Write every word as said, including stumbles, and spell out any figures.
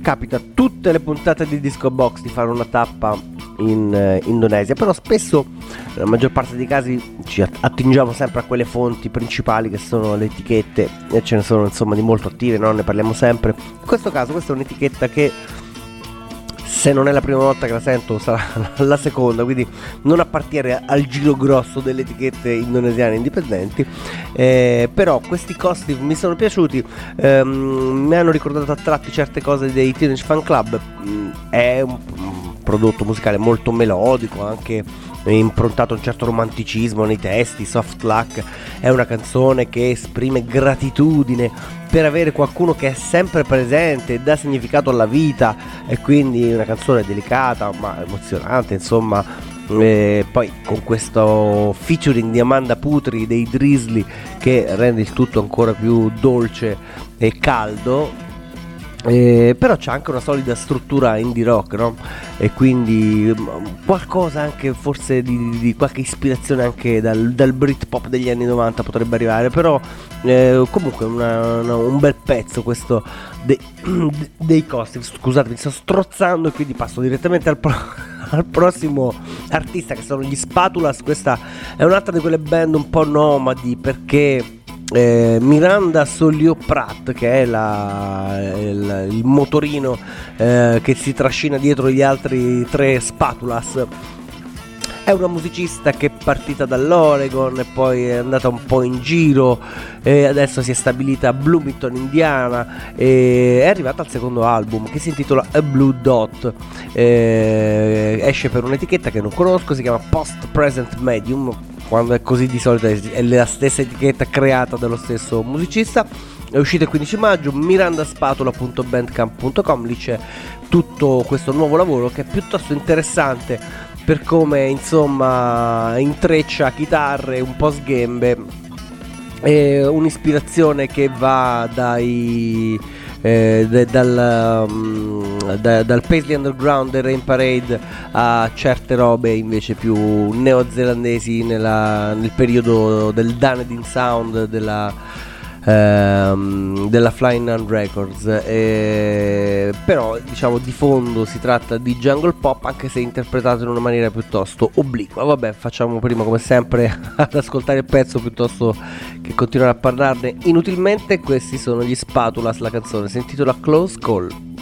capita tutte le puntate di Disco Box di fare una tappa in eh, Indonesia, però spesso, nella maggior parte dei casi, ci attingiamo sempre a quelle fonti principali che sono le etichette, e ce ne sono insomma di molto attive, no? Ne parliamo sempre. In questo caso questa è un'etichetta che, se non è la prima volta che la sento, sarà la seconda, quindi non appartiene al giro grosso delle etichette indonesiane indipendenti, eh, però questi Costive mi sono piaciuti, ehm, mi hanno ricordato a tratti certe cose dei Teenage Fan Club. Mm, è un, un prodotto musicale molto melodico, anche improntato a un certo romanticismo nei testi. Soft Luck è una canzone che esprime gratitudine per avere qualcuno che è sempre presente e dà significato alla vita, e quindi una canzone delicata ma emozionante, insomma. E poi con questo featuring di Amanda Putri dei Drizzly che rende il tutto ancora più dolce e caldo. Eh, però c'è anche una solida struttura indie rock, no? E quindi um, qualcosa anche forse di, di qualche ispirazione anche dal, dal Britpop degli anni novanta potrebbe arrivare, però eh, comunque una, una, un bel pezzo questo de, de, dei Costive. Scusate, mi sto strozzando e quindi passo direttamente al, pro, al prossimo artista, che sono gli Spatulas. Questa è un'altra di quelle band un po' nomadi, perché Eh, Miranda Soliò Prat, che è la, il, il motorino eh, che si trascina dietro gli altri tre Spatulas, è una musicista che è partita dall'Oregon e poi è andata un po' in giro e adesso si è stabilita a Bloomington, Indiana, e è arrivata al secondo album che si intitola A Blue Dot. Eh, esce per un'etichetta che non conosco, si chiama Post Present Medium. Quando è così di solito è la stessa etichetta creata dallo stesso musicista. È uscito il quindici maggio, mirandaspatola punto bandcamp punto com, lì c'è tutto questo nuovo lavoro che è piuttosto interessante per come insomma intreccia chitarre, un po' sghembe, e un'ispirazione che va dai eh, de, dal, um, da, dal Paisley Underground e Rain Parade a certe robe invece più neozelandesi nella, nel periodo del Dunedin Sound, della ehm, della Flying Nun Records. Eh, però diciamo di fondo si tratta di jungle pop, anche se interpretato in una maniera piuttosto obliqua. Vabbè, facciamo prima come sempre ad ascoltare il pezzo piuttosto che continuare a parlarne inutilmente. Questi sono gli Spatulas, la canzone si intitola Close Call.